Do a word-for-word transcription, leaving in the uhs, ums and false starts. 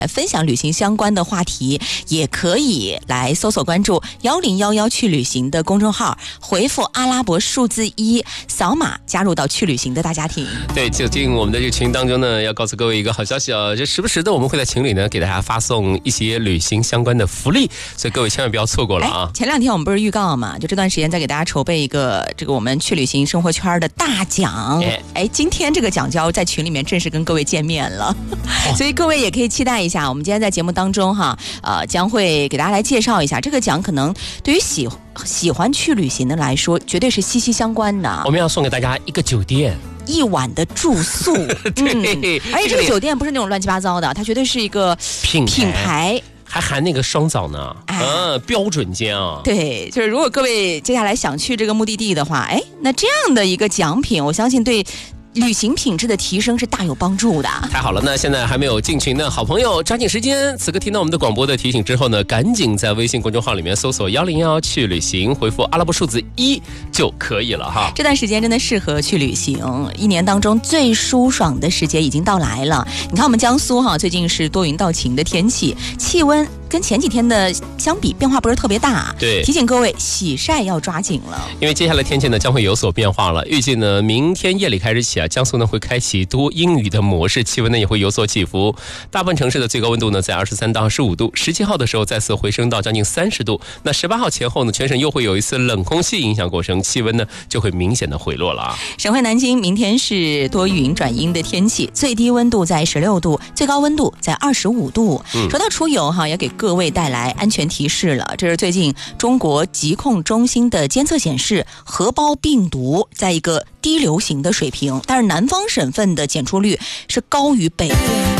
分享旅行相关的话题，也可以来搜索关注幺零幺幺去旅行的公众号，回复阿拉伯数字一，扫码加入到去旅行的大家庭。 对，就进我们的这个群当中呢，要告诉各位一个好消息啊，就时不时的我们会在群里呢给大家发送一些旅行相关的福利，所以各位千万不要错过了啊！ 前两天我们不是预告嘛，就这段时间在给大家筹备一个这个我们去旅行生活圈的大奖。哎, 哎，今天这个奖就要在群里面正式跟各位见面了，哦、所以各位也可以期待一下，我们今天在节目当中哈，呃，将会给大家来介绍一下这个奖，可能对于喜喜欢去旅行的来说，绝对是息息相关的。 我们要送给大家一个酒店。 一晚的住宿， 对、 嗯，而且这个酒店不是那种乱七八糟的，它绝对是一个品牌， 品牌还含那个双澡呢，哎、啊，标准间啊。 对，就是如果各位接下来想去这个目的地的话，哎，那这样的一个奖品，我相信对旅行品质的提升是大有帮助的。 太好了，那现在还没有进群的好朋友抓紧时间，此刻听到我们的广播的提醒之后呢，赶紧在微信公众号里面搜索幺零幺去旅行，回复阿拉伯数字一就可以了哈。 这段时间真的适合去旅行，一年当中最舒爽的时节已经到来了。你看我们江苏哈，最近是多云到晴的天气，气温跟前几天的相比变化不是特别大， 对， 提醒各位洗晒要抓紧了， 因为接下来天气呢将会有所变化了。预计呢明天夜里开始起啊，江苏呢会开启多阴雨的模式，气温呢也会有所起伏。大部分城市的最高温度呢在二十三到二十五度，十七号的时候再次回升到将近三十度。那十八号前后呢，全省又会有一次冷空气影响过程，气温呢就会明显的回落了啊。 省会南京明天是多云转阴的天气，最低温度在十六度，最高温度在二十五度。嗯、说到出游哈，也给各位带来安全提示了。这是最近中国疾控中心的监测显示，荷包病毒在一个低流行的水平，但是南方省份的检出率是高于北部。